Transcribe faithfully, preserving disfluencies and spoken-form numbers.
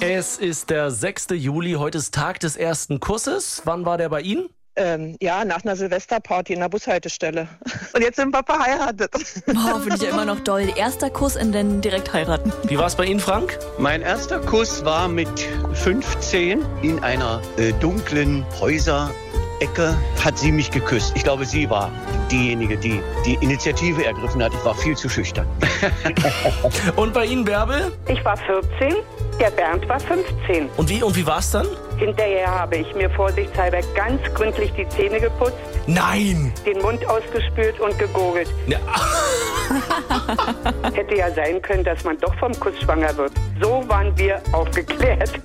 Es ist der sechste Juli, heute ist Tag des ersten Kusses. Wann war der bei Ihnen? Ähm, ja, nach einer Silvesterparty in der Bushaltestelle. Und jetzt sind wir verheiratet. Oh, finde ich ja immer noch doll. Erster Kuss und dann direkt heiraten. Wie war es bei Ihnen, Frank? Mein erster Kuss war mit fünfzehn in einer äh, dunklen Häuserecke. Hat sie mich geküsst. Ich glaube, sie war diejenige, die die Initiative ergriffen hat. Ich war viel zu schüchtern. Und bei Ihnen, Bärbel? Ich war vierzehn, der Bernd war fünfzehn. Und wie, und wie war es dann? Hinterher habe ich mir vorsichtshalber ganz gründlich die Zähne geputzt, Nein! den Mund ausgespült und gegurgelt. Ja. Hätte ja sein können, dass man doch vom Kuss schwanger wird. So waren wir aufgeklärt.